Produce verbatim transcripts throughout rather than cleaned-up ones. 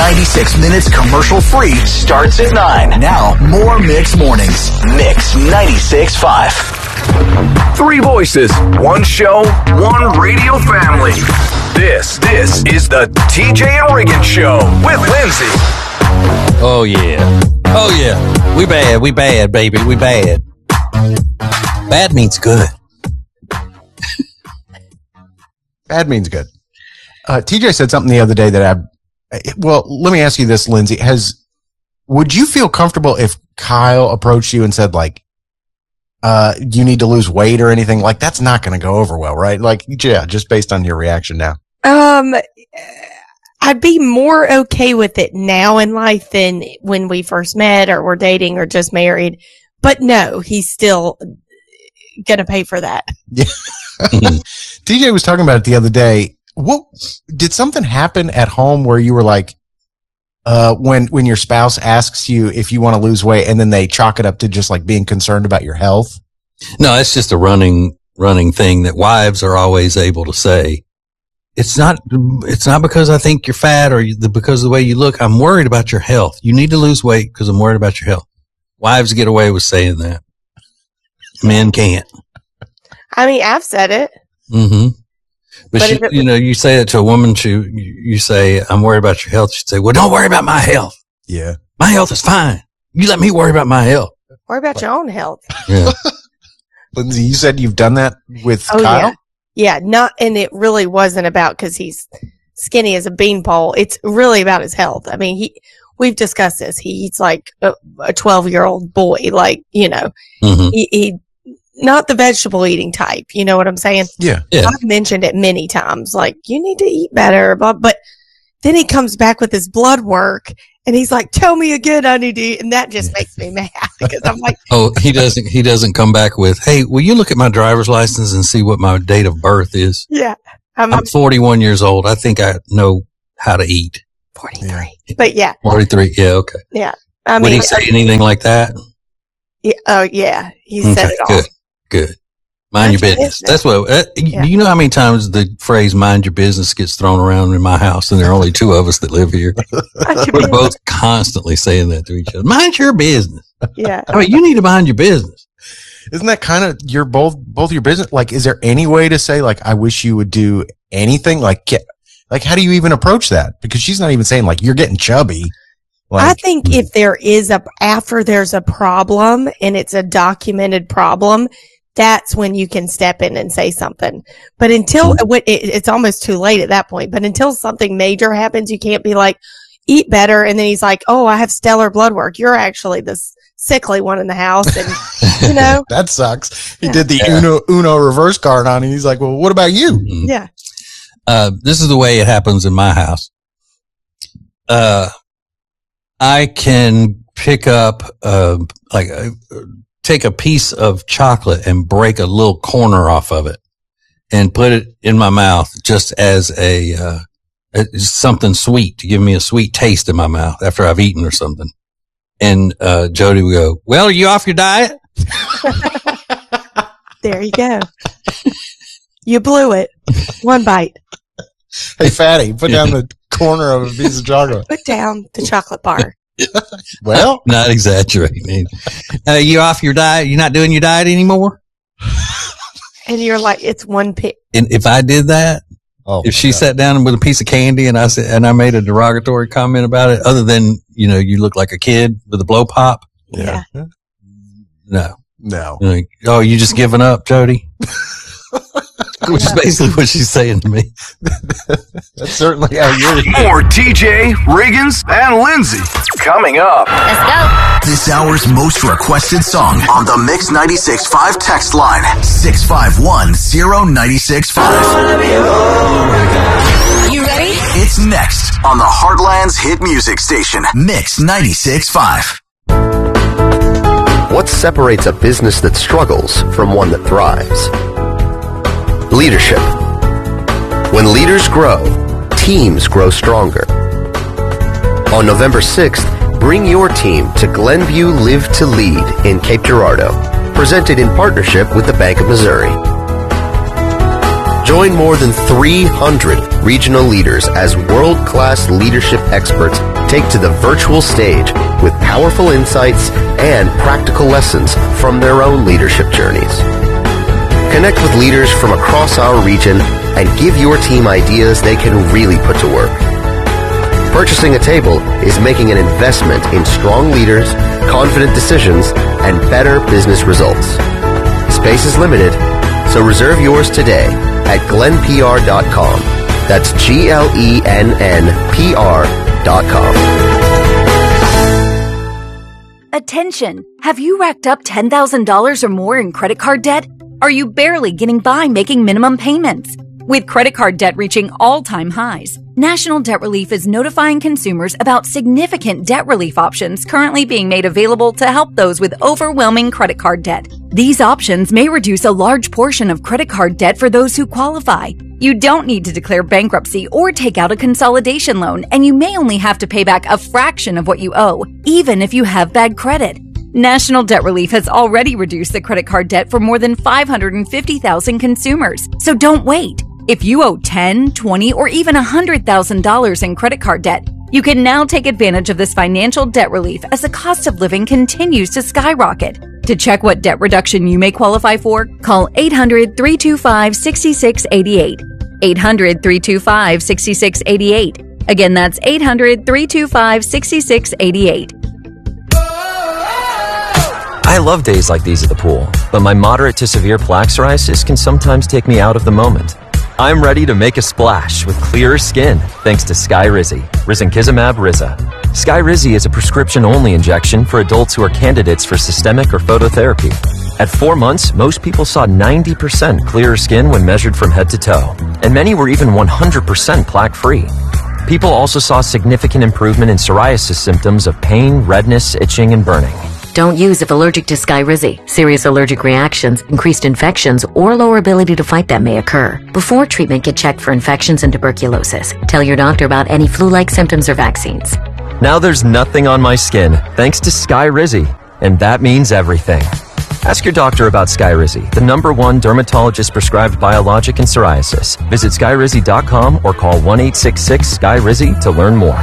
ninety-six minutes commercial free starts at nine. Now, more Mix Mornings. Mix ninety-six point five. Three voices, one show, one radio family. This, this is the T J and Regan Show with Lindsay. Oh, yeah. Oh, yeah. We bad. We bad, baby. We bad. Bad means good. Bad means good. Uh, T J said something the other day that I, well, let me ask you this, Lindsay. Has, would you feel comfortable if Kyle approached you and said, like, uh, you need to lose weight or anything? Like, that's not going to go over well, right? Like, yeah, just based on your reaction now. Um, I'd be more okay with it now in life than when we first met or were dating or just married. But no, he's still going to pay for that. Yeah. T J was talking about it the other day. What did something happen at home where you were like, uh, when, when your spouse asks you if you want to lose weight and then they chalk it up to just like being concerned about your health? No, it's just a running, running thing that wives are always able to say. It's not, it's not because I think you're fat or you, because of the way you look. I'm worried about your health. You need to lose weight because I'm worried about your health. Wives get away with saying that. Men can't. I mean, I've said it. Mm-hmm. But, But she, if it- you know, you say it to a woman, she, you say, I'm worried about your health. She'd say, well, don't worry about my health. Yeah. My health is fine. You let me worry about my health. Worry about your own health. Yeah. Lindsay, you said you've done that with Oh, Kyle? yeah. Yeah, not, and it really wasn't about because he's skinny as a beanpole. It's really about his health. I mean, he, we've discussed this. He eats like a, a twelve year old boy, like, you know, Mm-hmm. he, he, not the vegetable eating type. You know what I'm saying? Yeah. Yeah. I've mentioned it many times, like, you need to eat better, but, but then he comes back with his blood work and he's like, tell me again, I need to eat. And that just makes me mad because I'm like, Oh, he doesn't, he doesn't come back with, hey, will you look at my driver's license and see what my date of birth is? yeah, I'm, I'm forty-one years old. I think I know how to eat. forty-three, but yeah, forty-three. Yeah. Okay. yeah. I Would mean, he say anything like that? yeah, oh yeah, he said Okay, it all. good, good. Mind your business. That's what, uh, Yeah. you know how many times the phrase mind your business gets thrown around in my house and there are only two of us that live here. We're both constantly saying that to each other. Mind your business. Yeah. I mean, you need to mind your business. Isn't that kind of your both, both your business? Like, is there any way to say, like, I wish you would do anything? Like, get, like, how do you even approach that? Because she's not even saying, like, you're getting chubby. Like, I think if there is a, after there's a problem and it's a documented problem, that's when you can step in and say something. But until what it, it's almost too late at that point, but until something major happens, you can't be like, eat better. And then he's like, oh, I have stellar blood work. You're actually this sickly one in the house. And, you know, that sucks. He Yeah. did the Yeah. Uno, Uno reverse card on, and he's like, well, what about you? Mhm. yeah. Uh, this is the way it happens in my house. Uh, I can pick up, uh, like, uh, take a piece of chocolate and break a little corner off of it and put it in my mouth just as a, uh, it's something sweet to give me a sweet taste in my mouth after I've eaten or something. And, uh, Jody would go, well, are you off your diet? There you go. You blew it. One bite. Hey, fatty, put down the corner of a piece of chocolate. Put down the chocolate bar. Well, Not exaggerating. Uh, you off your diet? You're not doing your diet anymore? And you're like, it's one pick. And if I did that, oh, if she God. sat down with a piece of candy and I said, and I made a derogatory comment about it, other than, you know, you look like a kid with a blow pop. yeah. No. No. You're like, oh, you just giving up, Jody? Which is basically what she's saying to me. That's certainly how you're. More T J, Riggins, and Lindsay coming up. Let's go. This hour's most requested song on the Mix ninety-six point five text line. six five one zero nine six five. You ready? It's next on the Heartland's hit music station, Mix ninety-six point five. What separates a business that struggles from one that thrives? Leadership. When leaders grow, teams grow stronger. On November sixth, bring your team to Glenview Live to Lead in Cape Girardeau, presented in partnership with the Bank of Missouri. Join more than three hundred regional leaders as world-class leadership experts take to the virtual stage with powerful insights and practical lessons from their own leadership journeys. Connect with leaders from across our region and give your team ideas they can really put to work. Purchasing a table is making an investment in strong leaders, confident decisions, and better business results. Space is limited, so reserve yours today at glenn p r dot com. That's G L E N N P R dot com. Attention! Have you racked up ten thousand dollars or more in credit card debt? Are you barely getting by making minimum payments? With credit card debt reaching all-time highs, National Debt Relief is notifying consumers about significant debt relief options currently being made available to help those with overwhelming credit card debt. These options may reduce a large portion of credit card debt for those who qualify. You don't need to declare bankruptcy or take out a consolidation loan, and you may only have to pay back a fraction of what you owe, even if you have bad credit. National Debt Relief has already reduced the credit card debt for more than five hundred fifty thousand consumers, so don't wait. If you owe ten, twenty, or even one hundred thousand dollars in credit card debt, you can now take advantage of this financial debt relief as the cost of living continues to skyrocket. To check what debt reduction you may qualify for, call eight hundred, three two five, six six eight eight. eight hundred, three two five, six six eight eight. Again, that's eight hundred, three two five, six six eight eight. I love days like these at the pool, but my moderate to severe plaque psoriasis can sometimes take me out of the moment. I'm ready to make a splash with clearer skin thanks to Skyrizi, risankizumab Riza. Skyrizi is a prescription-only injection for adults who are candidates for systemic or phototherapy. At four months, most people saw ninety percent clearer skin when measured from head to toe, and many were even one hundred percent plaque-free. People also saw significant improvement in psoriasis symptoms of pain, redness, itching, and burning. Don't use if allergic to Skyrizi. Serious allergic reactions, increased infections, or lower ability to fight them may occur. Before treatment, get checked for infections and tuberculosis. Tell your doctor about any flu-like symptoms or vaccines. Now there's nothing on my skin thanks to Skyrizi, and that means everything. Ask your doctor about Skyrizi, the number one dermatologist-prescribed biologic in psoriasis. Visit skyrizi dot com or call one eight six six, S K Y R I Z I to learn more.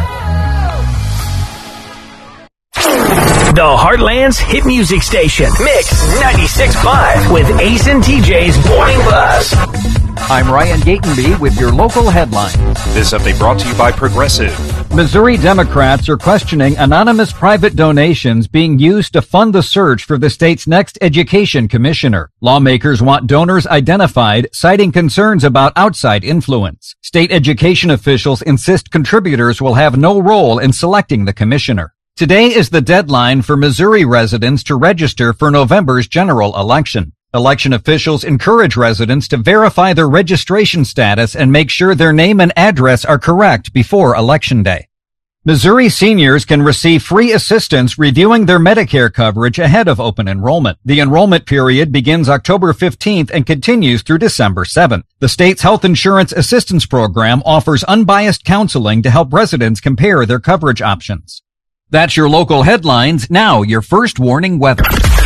The Heartland's hit music station, Mix ninety-six point five, with Ace and T J's Morning Buzz. I'm Ryan Gatenby with your local headlines. This update brought to you by Progressive. Missouri Democrats are questioning anonymous private donations being used to fund the search for the state's next education commissioner. Lawmakers want donors identified, citing concerns about outside influence. State education officials insist contributors will have no role in selecting the commissioner. Today is the deadline for Missouri residents to register for November's general election. Election officials encourage residents to verify their registration status and make sure their name and address are correct before Election Day. Missouri seniors can receive free assistance reviewing their Medicare coverage ahead of open enrollment. The enrollment period begins October fifteenth and continues through December seventh. The state's Health Insurance Assistance Program offers unbiased counseling to help residents compare their coverage options. That's your local headlines. Now, your first warning weather.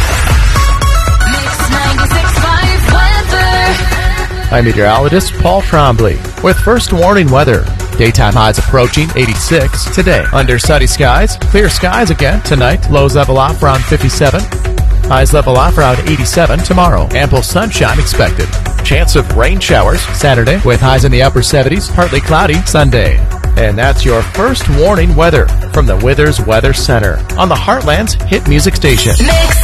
I'm meteorologist Paul Trombley with first warning weather. Daytime highs approaching eighty-six today. Under sunny skies, clear skies again tonight. Lows level off around fifty-seven. Highs level off around eighty-seven tomorrow. Ample sunshine expected. Chance of rain showers Saturday with highs in the upper seventies. Partly cloudy Sunday. And that's your first warning weather from the Withers Weather Center on the Heartland's hit music station. Mix